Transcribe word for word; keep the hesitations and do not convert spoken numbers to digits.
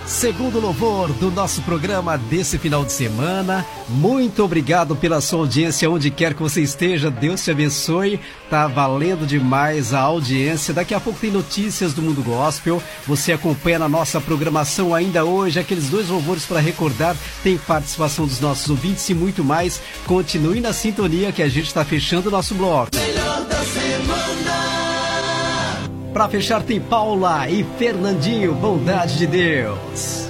Segundo louvor do nosso programa desse final de semana. Muito obrigado pela sua audiência, onde quer que você esteja. Deus te abençoe. Tá valendo demais a audiência. Daqui a pouco tem notícias do mundo gospel. Você acompanha na nossa programação ainda hoje aqueles dois louvores para recordar. Tem participação dos nossos ouvintes e muito mais. Continue na sintonia que a gente está fechando o nosso bloco. Melhor da semana. Para fechar tem Paula e Fernandinho, Bondade de Deus.